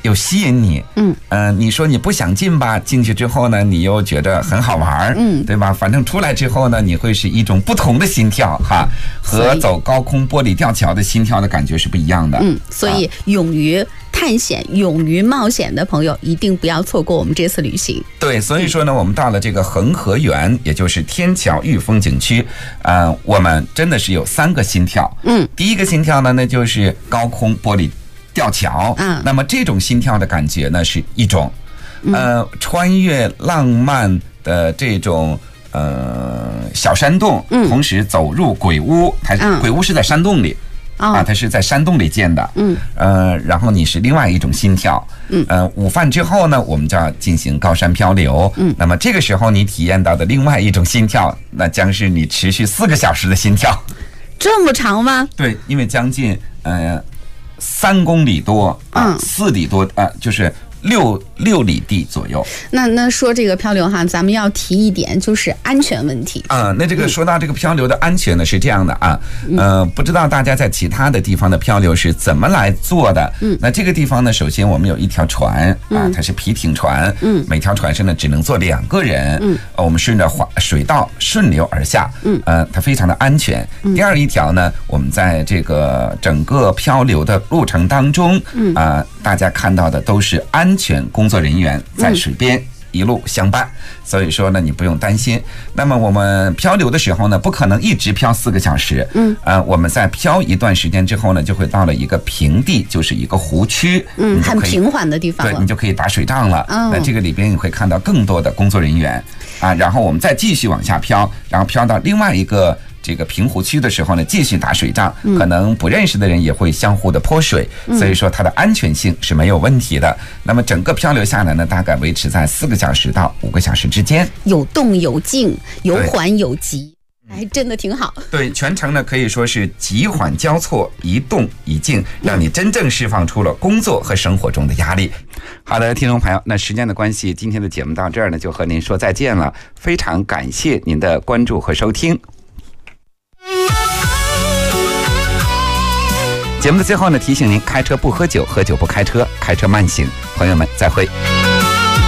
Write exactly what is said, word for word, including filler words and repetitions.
又吸引你，嗯，呃，你说你不想进吧，进去之后呢，你又觉得很好玩，嗯，对吧？反正出来之后呢，你会是一种不同的心跳哈，和走高空玻璃吊桥的心跳的感觉是不一样的。 嗯，所以勇于探险、勇于冒险的朋友，一定不要错过我们这次旅行。 对，所以说呢，我们到了这个恒河园，也就是天桥玉风景区，呃，我们真的是有三个心跳。嗯，第一个心跳呢，那就是高空玻璃吊桥。嗯，那么这种心跳的感觉呢，是一种，呃，穿越浪漫的这种呃小山洞，嗯，同时走入鬼屋，它、嗯、鬼屋是在山洞里。啊，它是在山洞里建的，嗯，呃，然后你是另外一种心跳，嗯，呃，午饭之后呢，我们就要进行高山漂流，嗯，那么这个时候你体验到的另外一种心跳，那将是你持续四个小时的心跳， 这么长吗？ 对，因为将近呃三公里多啊、呃，四里多啊、呃，就是六六里地左右。 那那说这个漂流哈，咱们要提一点就是安全问题啊、呃。那这个说到这个漂流的安全呢，是这样的啊，呃，不知道大家在其他的地方的漂流是怎么来做的？嗯，那这个地方呢，首先我们有一条船啊，它是皮艇船，嗯，每条船上呢只能坐两个人，嗯，我们顺着滑水道顺流而下，嗯，呃，它非常的安全。第二一条呢，我们在这个整个漂流的路程当中，嗯啊、呃，大家看到的都是安全工作人员在水边一路相伴，所以说呢，你不用担心。那么我们漂流的时候呢，不可能一直漂四个小时，嗯，呃，我们在漂一段时间之后呢，就会到了一个平地，就是一个湖区， 嗯，很平缓的地方了， 对，你就可以打水仗了。嗯，那这个里边你会看到更多的工作人员啊，然后我们再继续往下漂，然后漂到另外一个这个平湖区的时候呢，继续打水仗，可能不认识的人也会相互的泼水，所以说它的安全性是没有问题的。那么整个漂流下来呢，大概维持在四个小时到五个小时之间， 有动有静，有缓有急，哎，真的挺好。 对，全程呢可以说是急缓交错，一动一静，让你真正释放出了工作和生活中的压力。好的，听众朋友，那时间的关系，今天的节目到这儿呢，就和您说再见了。非常感谢您的关注和收听。节目的最后呢，提醒您：开车不喝酒，喝酒不开车，开车慢行。朋友们，再会。